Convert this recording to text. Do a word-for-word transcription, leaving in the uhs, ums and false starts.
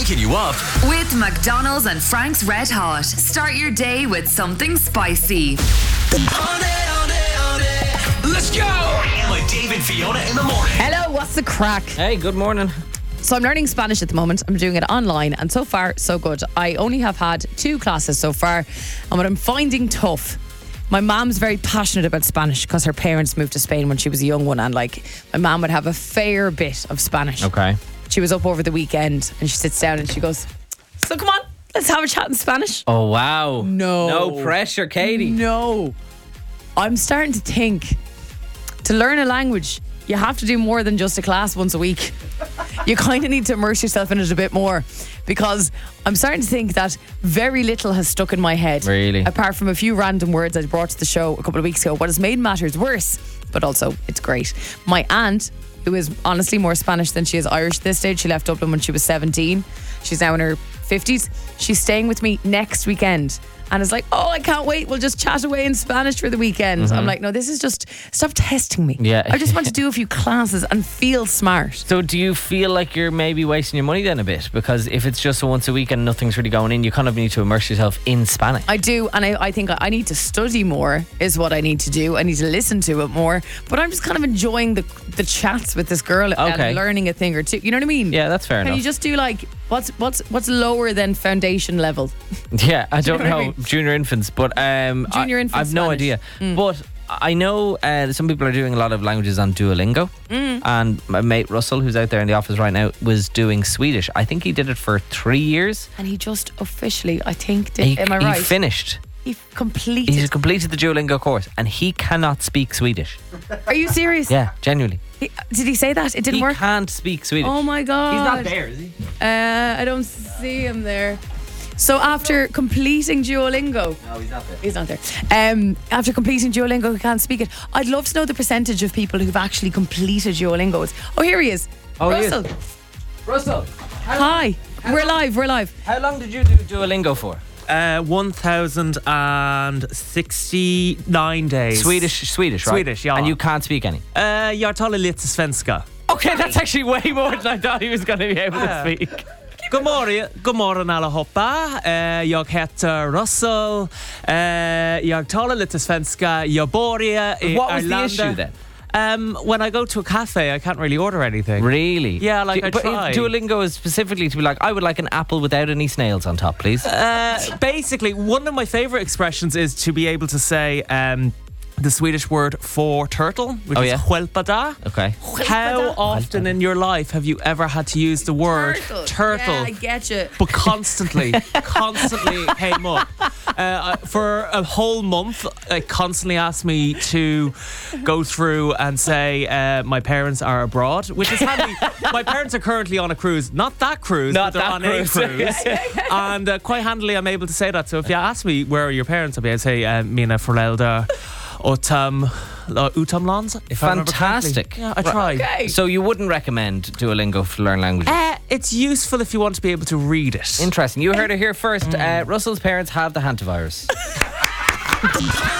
waking you up with McDonald's and Frank's Red Hot. Start your day with something spicy. Let's go! With Dave and Fiona in the morning. Hello, what's the crack? Hey, good morning. So I'm learning Spanish at the moment. I'm doing it online, and so far, so good. I only have had two classes so far, and what I'm finding tough, my mom's very passionate about Spanish because her parents moved to Spain when she was a young one, and like my mom would have a fair bit of Spanish. Okay. She was up over the weekend, and she sits down and she goes, "So come on, let's have a chat in Spanish." Oh, wow. No. No pressure, Katie. No. I'm starting to think to learn a language, you have to do more than just a class once a week. You kind of need to immerse yourself in it a bit more, because I'm starting to think that very little has stuck in my head. Really? Apart from a few random words I brought to the show a couple of weeks ago. What has made matters worse, but also it's great. My aunt, who is honestly more Spanish than she is Irish at this stage, she left Dublin when she was seventeen. She's now in her fifties. She's staying with me next weekend. And it's like, oh, I can't wait. We'll just chat away in Spanish for the weekend. Mm-hmm. I'm like, no, this is just, stop testing me. Yeah. I just want to do a few classes and feel smart. So do you feel like you're maybe wasting your money then a bit? Because if it's just once a week and nothing's really going in, you kind of need to immerse yourself in Spanish. I do. And I, I think I need to study more is what I need to do. I need to listen to it more. But I'm just kind of enjoying the the chats with this girl Okay. and learning a thing or two. You know what I mean? Yeah, that's fair Can enough. you just do like, what's what's what's lower than foundation level? Yeah, I don't know what I know. mean? Junior infants, but um, Junior I, infant I've no Spanish. idea. Mm. But I know uh, some people are doing a lot of languages on Duolingo. Mm. And my mate Russell, who's out there in the office right now, was doing Swedish. I think he did it for three years. And he just officially, I think, did, He, am I he right? finished. He completed. He's completed the Duolingo course, and he cannot speak Swedish. Are you serious? Yeah, genuinely. He, did he say that? It didn't he work? can't speak Swedish. Oh my God. He's not there, is he? Uh, I don't see him there. So after completing Duolingo, No, he's not there. he's not there. Um, after completing Duolingo, he can't speak it. I'd love to know the percentage of people who've actually completed Duolingo. It's- Oh, here he is. Oh, he is. Russell. Russell, Hi. We're live. We're live. how long did you do Duolingo for? Uh, one thousand sixty-nine days. Swedish, Swedish, right? Swedish, ja. And you can't speak any? Uh, jag talar lite svenska. Okay, that's actually way more than I thought he was going to be able to Yeah. speak. God morgon, god morgon allihopa. Uh, jag heter Russell. Uh, jag talar lite svenska. Jag bor i What was the Arlanda. issue then? Um, when I go to a cafe, I can't really order anything. Really? Yeah, like Do- I but try. Duolingo is specifically to be like, I would like an apple without any snails on top, please. Uh, basically, one of my favorite expressions is to be able to say um, the Swedish word for turtle, which Oh, is yeah? skälpada. Okay. How often in your life have you ever had to use the word turtle? Yeah, I get you. But constantly, constantly came up. Uh, for a whole month, it constantly asked me to go through and say uh, my parents are abroad, which is handy. My parents are currently on a cruise, not that cruise, Not but they're that on cruise. a cruise. And uh, quite handily, I'm able to say that. So if you ask me where are your parents, I'll be able to say uh, mina förälder utom uh, utomlands. If I remember correctly. Fantastic. Yeah, I try. Okay. So you wouldn't recommend Duolingo to learn languages? Uh, it's useful if you want to be able to read it. Interesting. You heard it here first. Uh, Russell's parents have the hantavirus.